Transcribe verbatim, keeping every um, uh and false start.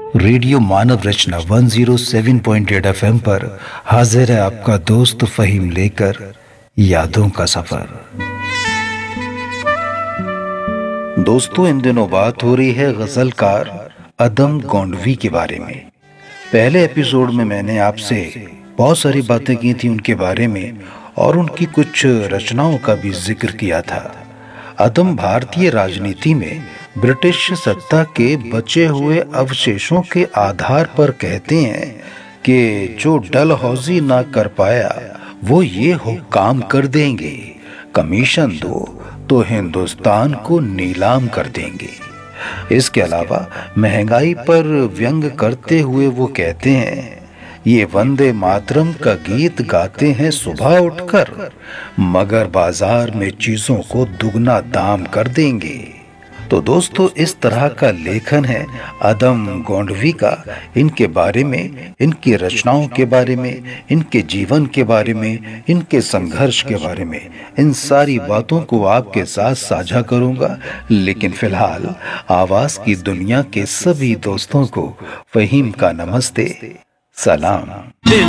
Radio मानव रचना एक सौ सात पॉइंट आठ एफएम पर हाजिर है आपका दोस्त फहीम लेकर यादों का सफर। दोस्तों, इन दिनों बात हो रही है गजलकार अदम गोंडवी के बारे में। पहले एपिसोड में मैंने आपसे बहुत सारी बातें की थी उनके बारे में और उनकी कुछ रचनाओं का भी जिक्र किया था। अदम भारतीय राजनीति में ब्रिटिश सत्ता के बचे हुए अवशेषों के आधार पर कहते हैं कि जो डलहौजी ना कर पाया वो ये हो काम कर देंगे, कमीशन दो तो हिंदुस्तान को नीलाम कर देंगे। इसके अलावा महंगाई पर व्यंग करते हुए वो कहते हैं, ये वंदे मातरम का गीत गाते हैं सुबह उठकर, मगर बाजार में चीजों को दुगना दाम कर देंगे। तो दोस्तों, इस तरह का लेखन है अदम गोंडवी का। इनके बारे में, इनकी रचनाओं के बारे में, इनके जीवन के बारे में, इनके संघर्ष के बारे में, इन सारी बातों को आपके साथ साझा करूंगा। लेकिन फिलहाल आवाज की दुनिया के सभी दोस्तों को फहीम का नमस्ते, सलाम।